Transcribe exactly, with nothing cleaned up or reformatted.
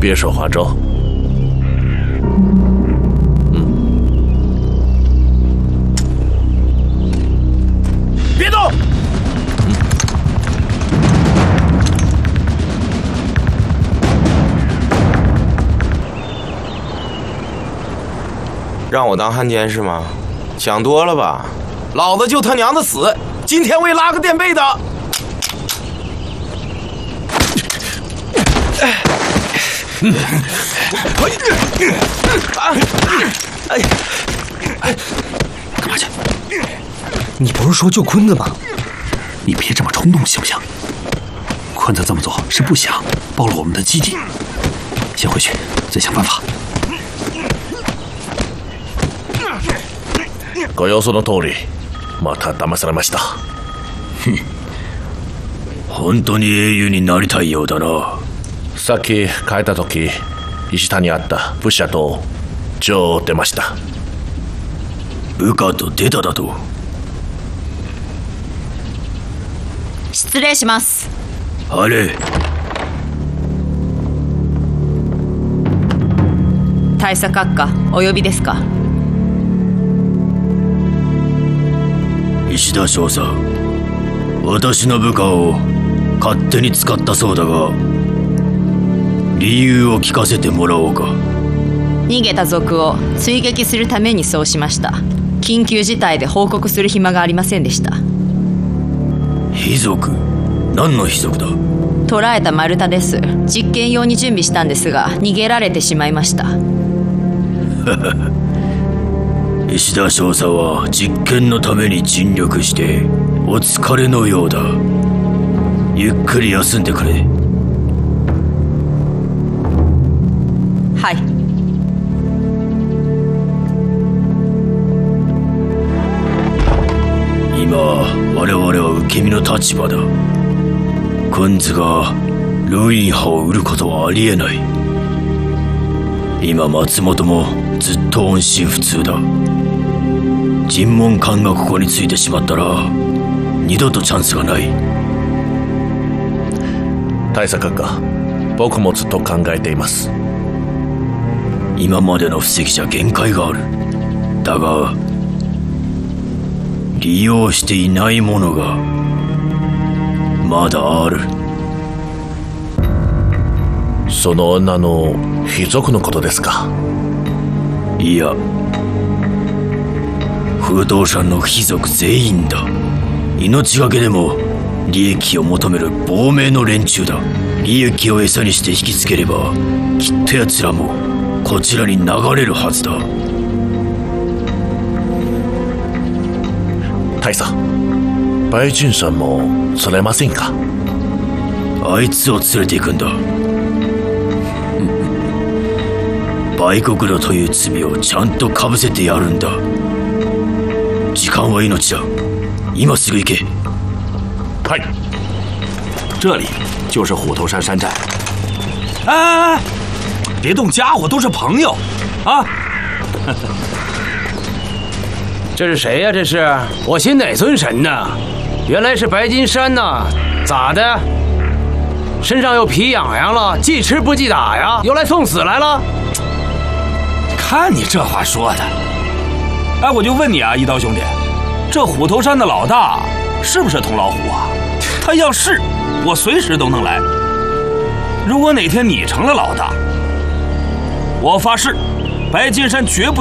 别说话，周。嗯，别动。嗯， 让我当汉奸是吗？想多了吧，老子就他娘的死！今天为拉个垫背的。嗯， 哎，哎，干嘛去？你不是说救坤子吗？你别这么冲动，行不行？坤子这么做是不想暴露我们的基地，先回去，再想办法。 ご予想の通り、また騙されました。 本当に英雄になりたいようだな。 さっき帰った時、石田にあったブシャとジョーを追ってました。 部下と出ただと。 失礼します。 あれ。 大佐閣下、お呼びですか？ 石田少佐、私の部下を勝手に使ったそうだが、理由を聞かせてもらおうか。 逃げた賊を追撃するためにそうしました。緊急事態で報告する暇がありませんでした。 卑族？何の卑族だ？ 捕らえた丸太です。実験用に準備したんですが、逃げられてしまいました。 石田少佐は実験のために尽力してお疲れのようだ。ゆっくり休んでくれ。 はい。 今我々は受け身の立場だ。坤子がルイン派を売ることはありえない。今松本もずっと音信不通だ。尋問官がここについてしまったら二度とチャンスがない。 大佐閣下、僕もずっと考えています。 今までの布石じゃ限界がある。だが利用していないものがまだある。 その女の卑族のことですか？ いや、不動産の貴族全員だ。命がけでも利益を求める亡命の連中だ。利益を餌にして引きつければきっと奴らもこちらに流れるはずだ。 大佐、バイジンさんも連れませんか？ あいつを連れて行くんだ。売国奴という罪をちゃんとかぶせてやるんだ。時間は命だ。今すぐ行け。 はい。 这里就是虎头山山寨。哎哎哎，别动家伙，都是朋友啊！ 这是谁呀？这是我信哪尊神呢？原来是白金山呐！咋的？身上又皮痒痒了，记吃不记打呀？又来送死来了？ 看你这话说的，哎，我就问你啊，一刀兄弟，这虎头山的老大是不是童老虎啊？他要是，我随时都能来。如果哪天你成了老大，我发誓，白金山绝不